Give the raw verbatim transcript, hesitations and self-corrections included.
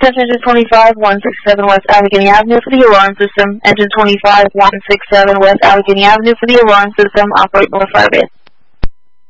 Dispatch engine twenty-five one six seven West Allegheny Avenue for the alarm system. Engine twenty-five one six seven West Allegheny Avenue for the alarm system. Operate North Firebase.